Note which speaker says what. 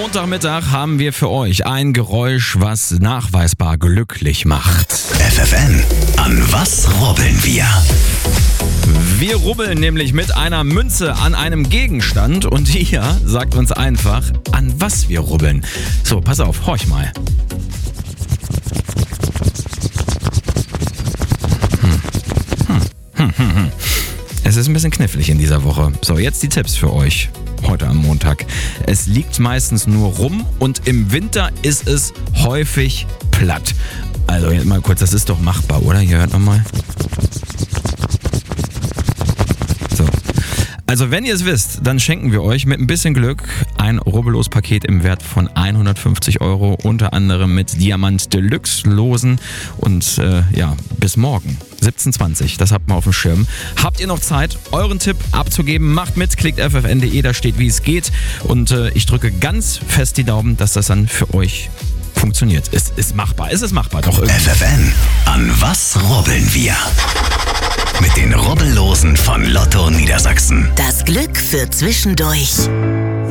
Speaker 1: Montagmittag haben wir für euch ein Geräusch, was nachweisbar glücklich macht.
Speaker 2: FFN, an was rubbeln wir?
Speaker 1: Wir rubbeln nämlich mit einer Münze an einem Gegenstand und ihr sagt uns einfach, an was wir rubbeln. So, pass auf, horch mal. Es ist ein bisschen knifflig in dieser Woche. So, jetzt die Tipps für euch. Heute am Montag. Es liegt meistens nur rum und im Winter ist es häufig platt. Also jetzt mal kurz, das ist doch machbar, oder? Hier hört nochmal. So. Also wenn ihr es wisst, dann schenken wir euch mit ein bisschen Glück ein Rubbellos-Paket im Wert von 150 €, unter anderem mit Diamant Deluxe Losen und bis morgen 17:20, das habt ihr auf dem Schirm. Habt ihr noch Zeit, euren Tipp abzugeben? Macht mit, klickt ffn.de, da steht, wie es geht und ich drücke ganz fest die Daumen, dass das dann für euch funktioniert. Es ist machbar, doch irgendwie.
Speaker 2: FFN, an was rubbeln wir? Mit den Rubbellosen von Lotto Niedersachsen.
Speaker 3: Das Glück für zwischendurch.